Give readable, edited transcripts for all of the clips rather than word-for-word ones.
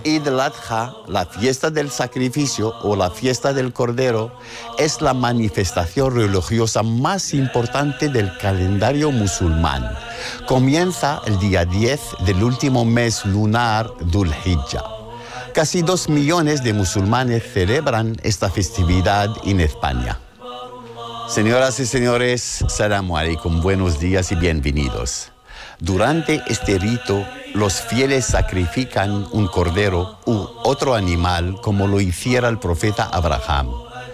Eid al-Adha, la fiesta del sacrificio o la fiesta del Cordero, es la manifestación religiosa más importante del calendario musulmán. Comienza el día 10 del último mes lunar Dhul Hijjah. Casi 2 millones de musulmanes celebran esta festividad en España. Señoras y señores, Assalamu alaikum, buenos días y bienvenidos. Durante este rito, los fieles sacrifican un cordero u otro animal como lo hiciera el profeta Abraham.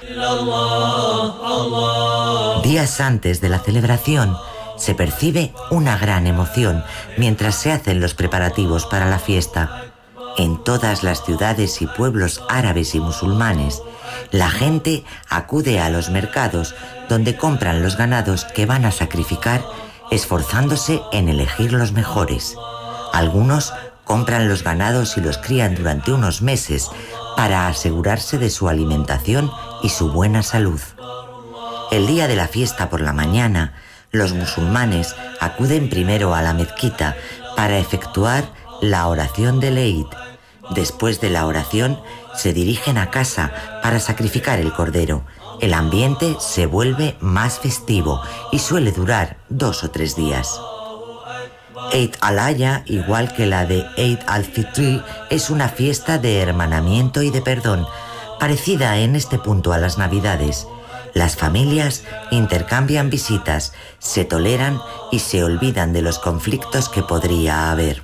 Días antes de la celebración, se percibe una gran emoción mientras se hacen los preparativos para la fiesta. En todas las ciudades y pueblos árabes y musulmanes, la gente acude a los mercados donde compran los ganados que van a sacrificar, esforzándose en elegir los mejores. Algunos compran los ganados y los crían durante unos meses para asegurarse de su alimentación y su buena salud. El día de la fiesta por la mañana, los musulmanes acuden primero a la mezquita para efectuar la oración del Eid. Después de la oración, se dirigen a casa para sacrificar el cordero. El ambiente se vuelve más festivo y suele durar 2 o 3 días. Eid al-Adha, igual que la de Eid al-Fitr, es una fiesta de hermanamiento y de perdón, parecida en este punto a las Navidades. Las familias intercambian visitas, se toleran y se olvidan de los conflictos que podría haber.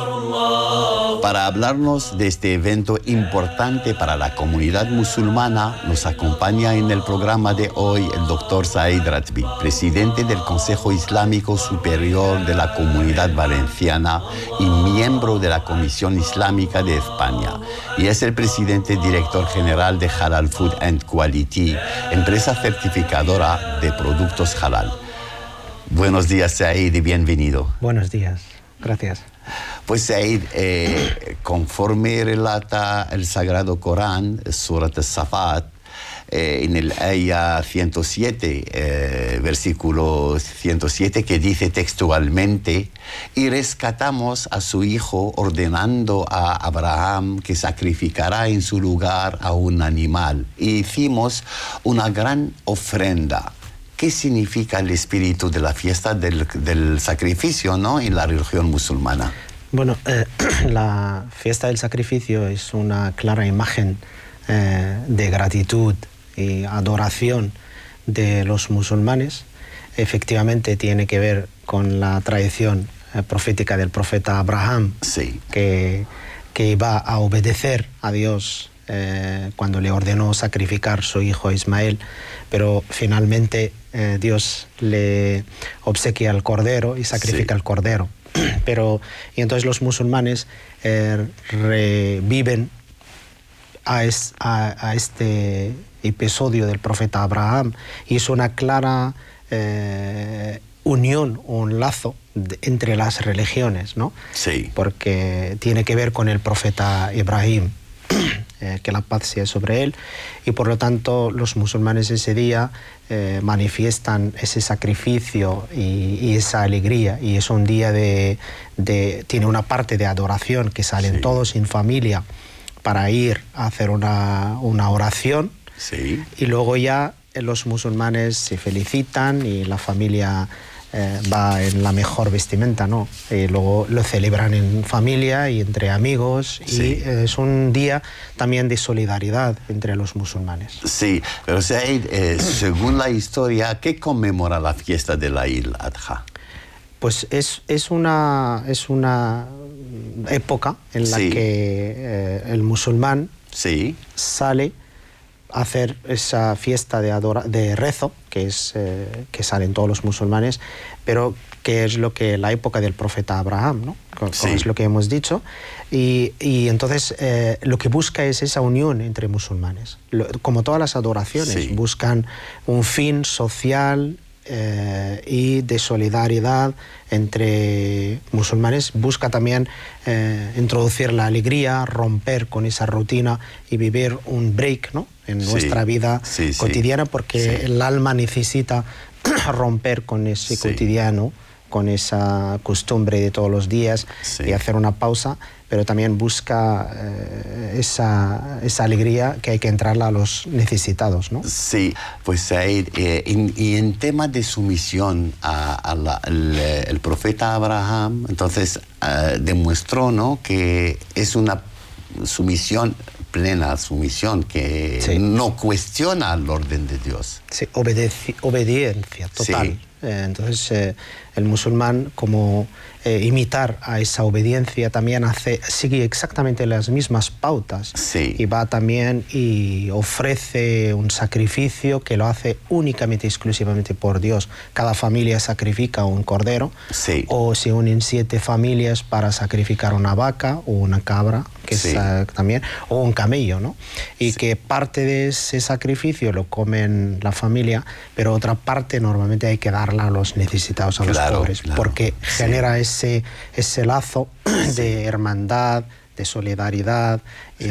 Para hablarnos de este evento importante para la comunidad musulmana, nos acompaña en el programa de hoy el Dr. Said Ratbi, presidente del Consejo Islámico Superior de la Comunidad Valenciana y miembro de la Comisión Islámica de España. Y es el presidente director general de Halal Food and Quality, empresa certificadora de productos halal. Buenos días, Said, y bienvenido. Buenos días, gracias. Pues Said, conforme relata el Sagrado Corán, Surat al-Safat, en el Aya 107, versículo 107, que dice textualmente: y rescatamos a su hijo ordenando a Abraham que sacrificará en su lugar a un animal, y hicimos una gran ofrenda. ¿Qué significa el espíritu de la fiesta del sacrificio, ¿no?, en la religión musulmana? Bueno, la fiesta del sacrificio es una clara imagen de gratitud y adoración de los musulmanes. Efectivamente tiene que ver con la tradición profética del profeta Abraham, sí, que iba a obedecer a Dios cuando le ordenó sacrificar su hijo Ismael, pero finalmente Dios le obsequia el cordero y sacrifica el cordero. Y entonces los musulmanes reviven a este episodio del profeta Abraham, y es una clara unión, un lazo entre las religiones, ¿no? Sí. Porque tiene que ver con el profeta Ibrahim, que la paz sea sobre él, y por lo tanto los musulmanes ese día manifiestan ese sacrificio y esa alegría, y es un día tiene una parte de adoración, que salen todos en familia para ir a hacer una oración, y luego ya los musulmanes se felicitan y la familia va en la mejor vestimenta, ¿no? Luego lo celebran en familia y entre amigos, y es un día también de solidaridad entre los musulmanes. Sí, pero según la historia, ¿qué conmemora la fiesta de la Eid al-Adha? Pues es una época en la que el musulmán sale a hacer esa fiesta de rezo, que salen todos los musulmanes, pero que es la época del profeta Abraham, ¿no? Es lo que hemos dicho, y entonces lo que busca es esa unión entre musulmanes. Como todas las adoraciones, buscan un fin social y de solidaridad entre musulmanes. Busca también introducir la alegría, romper con esa rutina y vivir un break, ¿no?, en nuestra vida cotidiana, porque el alma necesita romper con ese cotidiano con esa costumbre de todos los días y hacer una pausa, pero también busca esa alegría que hay que entrarla a los necesitados, ¿no? Sí, pues Said, y en tema de sumisión el profeta Abraham, entonces demostró, ¿no?, que es una sumisión plena, sumisión que no cuestiona el orden de Dios. Sí, obediencia total. Sí. Entonces el musulmán, como imitar a esa obediencia, también sigue exactamente las mismas pautas, y va también y ofrece un sacrificio que lo hace únicamente, exclusivamente por Dios. Cada familia sacrifica un cordero, o se unen 7 familias para sacrificar una vaca o una cabra, que es también, o un camello, ¿no? Y que parte de ese sacrificio lo comen la familia, pero otra parte normalmente hay que darla a los necesitados, a los pobres, porque genera ese lazo de hermandad, de solidaridad y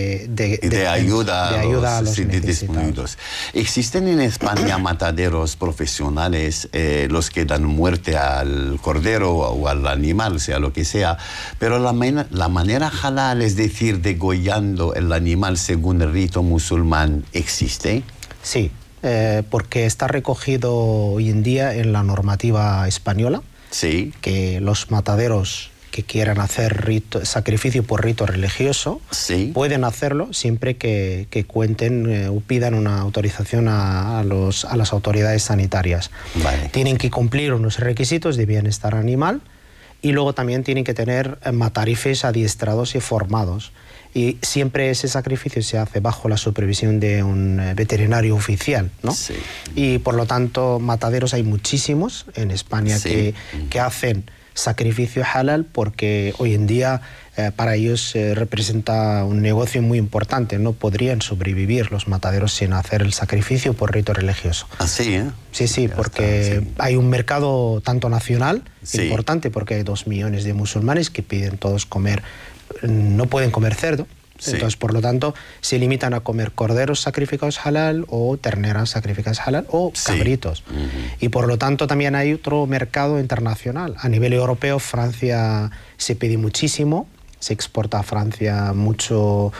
de ayuda a los necesitados. ¿Existen en España mataderos profesionales, los que dan muerte al cordero o al animal, sea lo que sea, pero la manera halal, es decir, degollando el animal según el rito musulmán, existe? Sí, porque está recogido hoy en día en la normativa española, que los mataderos que quieran hacer sacrificio por rito religioso pueden hacerlo siempre que cuenten o pidan una autorización a las autoridades sanitarias. Tienen que cumplir unos requisitos de bienestar animal y luego también tienen que tener matarifes adiestrados y formados. Y siempre ese sacrificio se hace bajo la supervisión de un veterinario oficial, ¿no? Y por lo tanto, mataderos hay muchísimos en España que hacen sacrificio halal, porque hoy en día para ellos representa un negocio muy importante. No podrían sobrevivir los mataderos sin hacer el sacrificio por rito religioso. Sí, porque hay un mercado tanto nacional importante, porque hay 2 millones de musulmanes que piden todos comer, no pueden comer cerdo. Entonces, por lo tanto, se limitan a comer corderos sacrificados halal o terneras sacrificadas halal o cabritos. Y por lo tanto también hay otro mercado internacional. A nivel europeo, Francia se pide muchísimo, se exporta a Francia muchos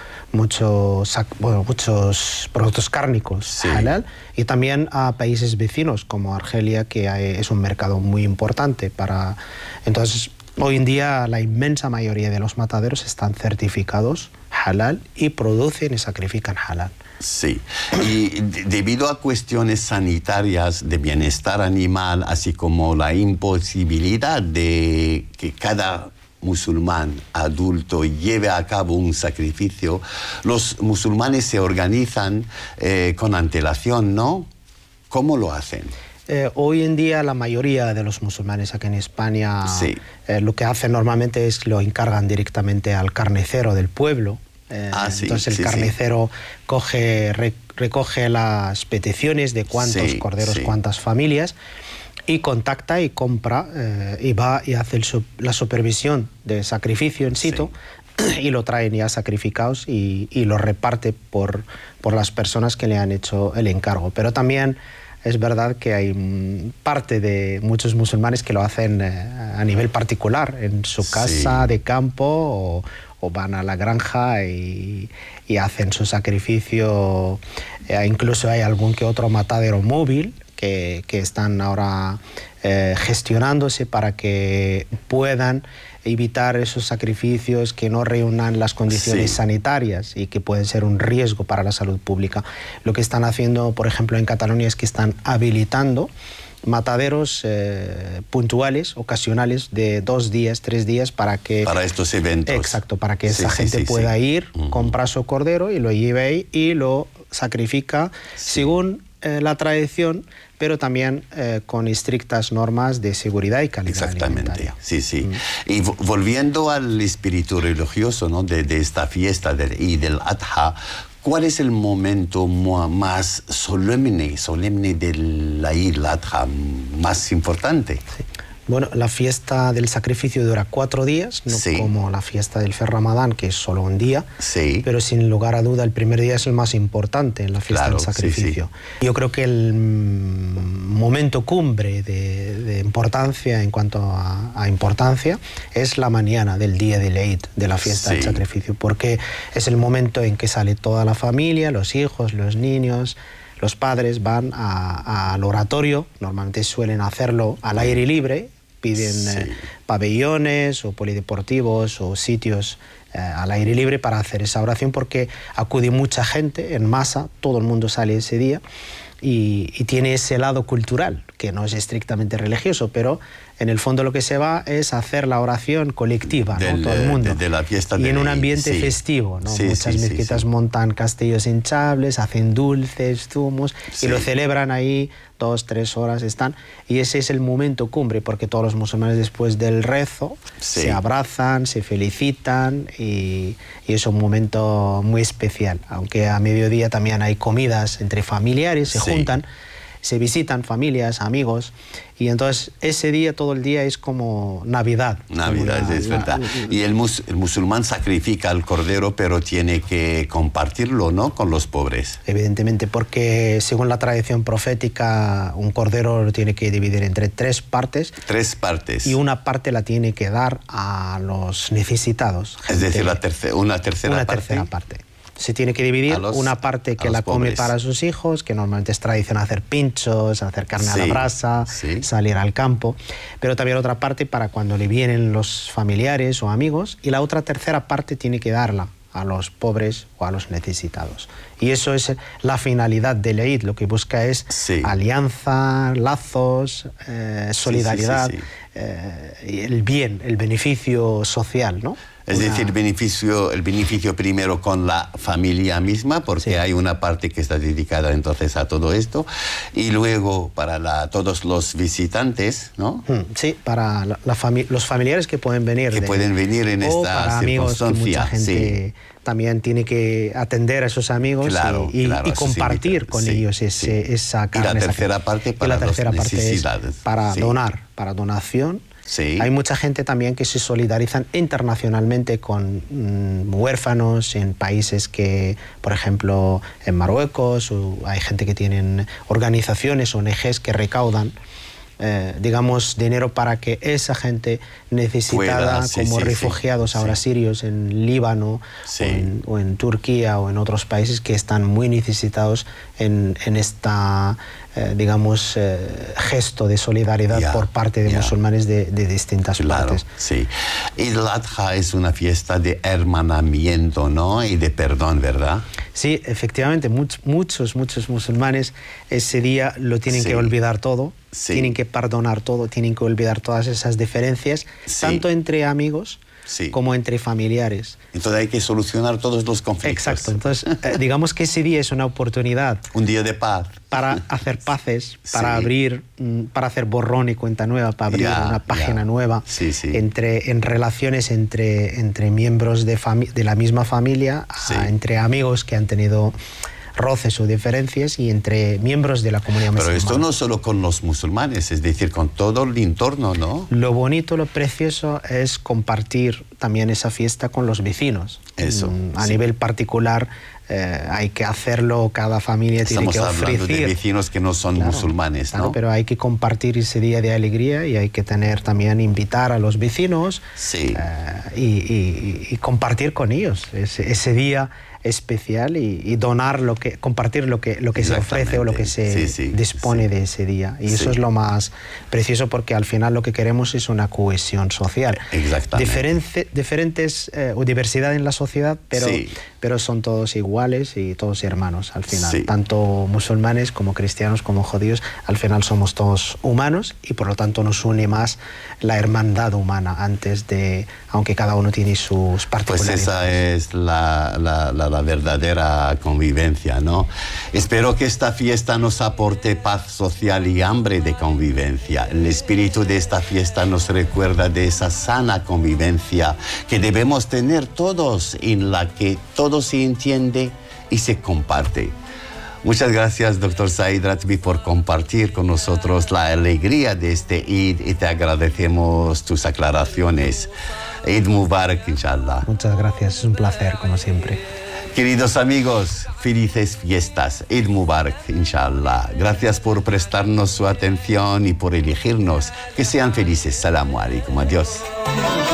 productos cárnicos halal, y también a países vecinos como Argelia, que es un mercado muy importante para... Entonces, hoy en día la inmensa mayoría de los mataderos están certificados halal y producen y sacrifican halal. Sí, y debido a cuestiones sanitarias de bienestar animal, así como la imposibilidad de que cada musulmán adulto lleve a cabo un sacrificio, los musulmanes se organizan con antelación, ¿no? ¿Cómo lo hacen? Hoy en día la mayoría de los musulmanes aquí en España lo que hacen normalmente es lo encargan directamente al carnicero del pueblo. Entonces el carnicero recoge las peticiones de cuántos corderos, cuántas familias, y contacta y compra y va y hace la supervisión de sacrificio in situ, y lo traen ya sacrificados y lo reparte por las personas que le han hecho el encargo. Pero también es verdad que hay parte de muchos musulmanes que lo hacen a nivel particular, en su casa de campo, o van a la granja y hacen su sacrificio. Incluso hay algún que otro matadero móvil que están ahora gestionándose para que puedan evitar esos sacrificios que no reúnan las condiciones sanitarias y que pueden ser un riesgo para la salud pública. Lo que están haciendo, por ejemplo, en Cataluña, es que están habilitando mataderos puntuales, ocasionales, de 2 días, 3 días, para estos eventos. Exacto, para que esa gente pueda ir, comprar su cordero y lo lleve ahí y lo sacrifica según la tradición, pero también con estrictas normas de seguridad y calidad alimentaria. Y volviendo al espíritu religioso, ¿no?, de esta fiesta del Eid al-Adha, ¿cuál es el momento más solemne de la Eid al-Adha, más importante? Bueno, la fiesta del sacrificio dura 4 días, no como la fiesta del Fer Ramadán, que es solo un día, pero sin lugar a duda el primer día es el más importante en la fiesta del sacrificio. Yo creo que el momento cumbre de importancia en cuanto a importancia es la mañana del día del Eid, de la fiesta del sacrificio, porque es el momento en que sale toda la familia, los hijos, los niños, los padres van al oratorio, normalmente suelen hacerlo al aire libre, piden pabellones o polideportivos o sitios al aire libre para hacer esa oración, porque acude mucha gente en masa, todo el mundo sale ese día y tiene ese lado cultural, que no es estrictamente religioso, pero en el fondo lo que se va es hacer la oración colectiva, ¿no? Todo el mundo. De la fiesta y en un ambiente festivo, ¿no? Muchas mezquitas montan castillos hinchables, hacen dulces, zumos, y lo celebran ahí 2, 3 horas están, y ese es el momento cumbre, porque todos los musulmanes después del rezo se abrazan, se felicitan, y es un momento muy especial, aunque a mediodía también hay comidas entre familiares, se juntan, se visitan familias, amigos, y entonces ese día, todo el día es como Navidad. Navidad, es verdad. Y el musulmán sacrifica al cordero, pero tiene que compartirlo, ¿no?, con los pobres. Evidentemente, porque según la tradición profética, un cordero lo tiene que dividir entre 3 partes. 3 partes. Y una parte la tiene que dar a los necesitados. Es decir, una tercera parte. Se tiene que dividir una parte que la come para sus hijos, que normalmente es tradición hacer pinchos, hacer carne a la brasa, salir al campo, pero también otra parte para cuando le vienen los familiares o amigos, y la otra tercera parte tiene que darla a los pobres o a los necesitados. Y eso es la finalidad del Eid, lo que busca es alianza, lazos, solidaridad, el bien, el beneficio social, ¿no? Es decir, el beneficio primero con la familia misma, porque hay una parte que está dedicada entonces a todo esto, y luego para todos los visitantes, ¿no? Sí, para los familiares que pueden venir. Que pueden venir en esta para circunstancia. Amigos, que mucha gente también tiene que atender a esos amigos y compartir con ellos esa carne. Y la tercera parte para las necesidades. Para donar, para donación. Hay mucha gente también que se solidarizan internacionalmente con huérfanos en países que, por ejemplo, en Marruecos, hay gente que tienen organizaciones, ONGs que recaudan, digamos, dinero para que esa gente necesitada, como refugiados ahora sirios en Líbano o en Turquía o en otros países que están muy necesitados en esta digamos, gesto de solidaridad por parte de musulmanes de distintas partes. Eid al-Adha es una fiesta de hermanamiento, ¿no?, y de perdón, ¿verdad? Sí, efectivamente, muchos musulmanes ese día lo tienen que olvidar todo, tienen que perdonar todo, tienen que olvidar todas esas diferencias, tanto entre amigos como entre familiares. Entonces hay que solucionar todos los conflictos. Exacto, entonces digamos que ese día es una oportunidad. Un día de paz. Para hacer paces, para abrir, para hacer borrón y cuenta nueva, para abrir una página nueva en relaciones entre miembros de la misma familia, entre amigos que han tenido roces o diferencias y entre miembros de la comunidad musulmana. Pero esto no solo con los musulmanes, es decir, con todo el entorno, ¿no? Lo bonito, lo precioso es compartir también esa fiesta con los vecinos. Eso. A nivel particular hay que hacerlo, cada familia tiene que ofrecer. Estamos hablando de vecinos que no son musulmanes, ¿no? Pero hay que compartir ese día de alegría y hay que tener también, invitar a los vecinos y compartir con ellos ese día especial y donar compartir lo que se ofrece o lo que se dispone de ese día. Y eso es lo más precioso, porque al final lo que queremos es una cohesión social. Diferentes o diversidad en la sociedad, pero son todos iguales y todos hermanos al final. Tanto musulmanes como cristianos como judíos, al final somos todos humanos y por lo tanto nos une más la hermandad humana aunque cada uno tiene sus particularidades. Pues esa es la verdadera convivencia, ¿no? Espero que esta fiesta nos aporte paz social y hambre de convivencia. El espíritu de esta fiesta nos recuerda de esa sana convivencia que debemos tener todos, en la que todo se entiende y se comparte. Muchas gracias, doctor Said Ratbi, por compartir con nosotros la alegría de este Eid y te agradecemos tus aclaraciones. Eid Mubarak, inshallah. Muchas gracias, es un placer, como siempre. Queridos amigos, felices fiestas. Eid Mubarak, inshallah. Gracias por prestarnos su atención y por elegirnos. Que sean felices. Salamu alaikum. Adiós.